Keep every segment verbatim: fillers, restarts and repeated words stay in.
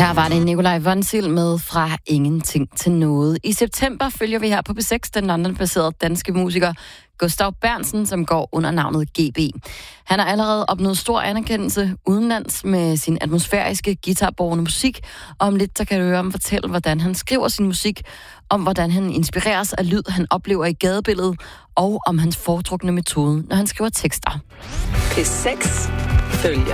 Her var det Nikolaj Vonsild med Fra Ingenting til Noget. I september følger vi her på B seks den London-baserede danske musiker Gustav Berntsen, som går under navnet G B. Han har allerede opnået stor anerkendelse udenlands med sin atmosfæriske guitarbårende musik, og om lidt så kan du høre ham fortælle, hvordan han skriver sin musik, om hvordan han inspireres af lyd, han oplever i gadebilledet, og om hans foretrukne metode, når han skriver tekster. P seks følger.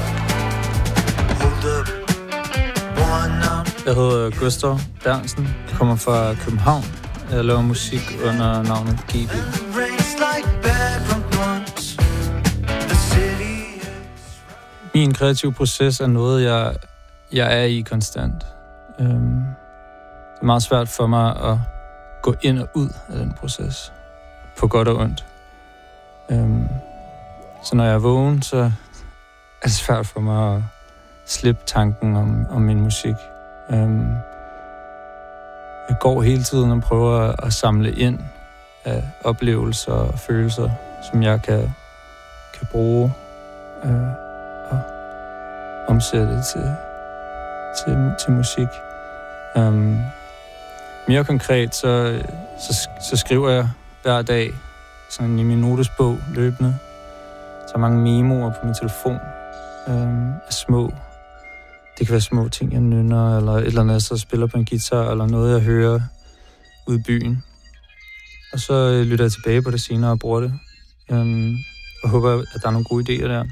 Jeg hedder Gustav Berntsen. Jeg kommer fra København. Jeg laver musik under navnet G B. Min kreative proces er noget, jeg, jeg er i konstant. Øhm, det er meget svært for mig at gå ind og ud af den proces. På godt og ondt. Øhm, så når jeg er vågen, så er det svært for mig at slippe tanken om, om min musik. Øhm, jeg går hele tiden og prøver at, at samle ind af oplevelser og følelser, som jeg kan, kan bruge øh, og omsætte til, til, til musik. Øhm, mere konkret, så, så, så skriver jeg hver dag sådan i min notesbog løbende. Så mange memoer på min telefon øhm, af små. Det kan være små ting, jeg nynner, eller et eller andet, så spiller på en guitar, eller noget, jeg hører ude i byen. Og så lytter jeg tilbage på det senere og bruger det. Øhm, og håber, at der er nogle gode idéer der.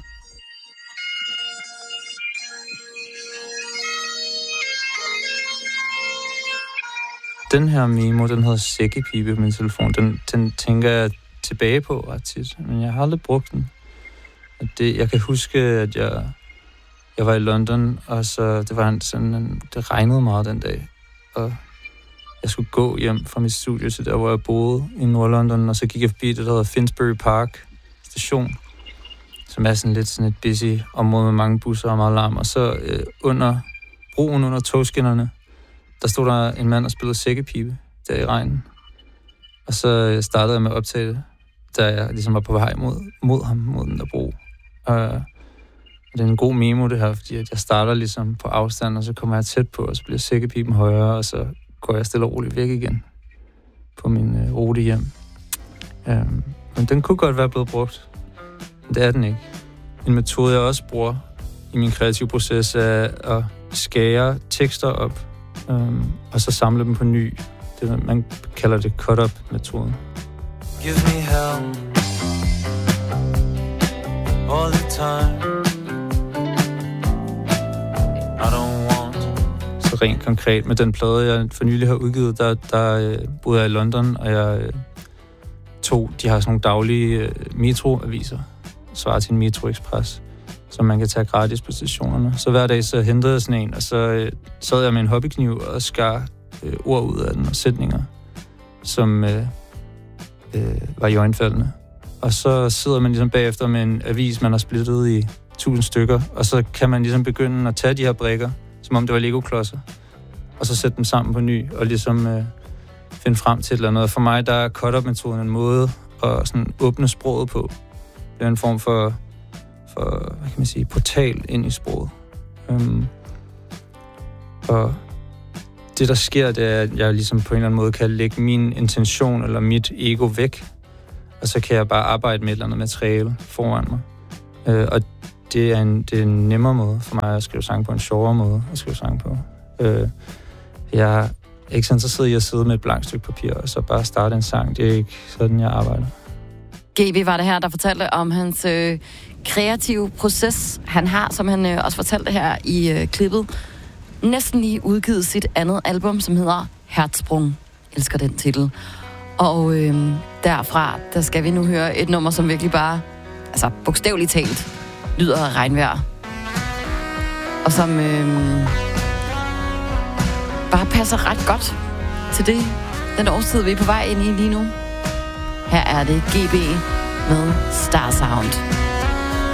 Den her memo, den hedder Sækkepibe på min telefon. Den, den tænker jeg tilbage på ret tit, men jeg har aldrig brugt den. Og det, jeg kan huske, at jeg... Jeg var i London, og så det var sådan, det regnede meget den dag, og jeg skulle gå hjem fra mit studie til der, hvor jeg boede i Nordlondon, og så gik jeg forbi det, der hedder Finsbury Park station, som er sådan lidt sådan et busy område med mange busser og meget larm, og så øh, under broen, under togskinnerne, der stod der en mand og spillede sækkepibe der i regnen, og så startede jeg med at optage det, da jeg ligesom var på vej mod, mod ham, mod den der bro, og det er en god memo, det her, fordi at jeg starter ligesom på afstand, og så kommer jeg tæt på, og så bliver sækkepipen højere, og så går jeg stille og roligt væk igen på min øh, rute hjem. Um, men den kunne godt være blevet brugt, men det er den ikke. En metode, jeg også bruger i min kreative proces, er at skære tekster op, um, og så samle dem på ny. Det, man kalder det cut-up-metoden. Give me help all the time. Så rent konkret med den plade, jeg for nylig har udgivet, der, der øh, boede jeg i London, og jeg øh, tog, de har sådan nogle daglige øh, metroaviser, svarer til en Metro Express, som man kan tage gratis på stationerne. Så hver dag så hentede jeg sådan en, og så øh, sad jeg med en hobbykniv og skar øh, ord ud af den og sætninger, som øh, øh, var i øjenfaldende. Og så sidder man ligesom bagefter med en avis, man har splittet i tusind stykker, og så kan man ligesom begynde at tage de her brikker, som om det var Lego-klodser, og så sætte dem sammen på ny, og ligesom øh, finde frem til et eller andet. For mig, der er cut-up-metoden en måde at sådan åbne sproget på. Det er en form for, for hvad kan man sige, portal ind i sproget. Um, og det, der sker, det er, at jeg ligesom på en eller anden måde kan lægge min intention eller mit ego væk, og så kan jeg bare arbejde med et eller andet materiale foran mig. Uh, og Det er, en, det er en nemmere måde for mig at skrive sang på, en sjovere måde at skrive sang på. Øh, jeg er ikke så interesseret i at sidde med et blankt stykke papir, og så bare starte en sang. Det er ikke sådan, jeg arbejder. G B var det her, der fortalte om hans øh, kreative proces. Han har, som han øh, også fortalte her i øh, klippet, næsten lige udgivet sit andet album, som hedder Hertzsprung. Jeg elsker den titel. Og øh, derfra, der skal vi nu høre et nummer, som virkelig bare, altså bogstaveligt talt, lyder af regnvejr. Og som øh, bare passer ret godt til det, den årstid, vi er på vej ind i lige nu. Her er det G B med Star Sound.